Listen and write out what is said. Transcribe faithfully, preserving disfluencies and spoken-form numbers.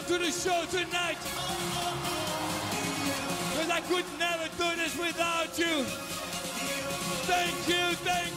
to the show tonight. Because I could never do this without you. Thank you, thank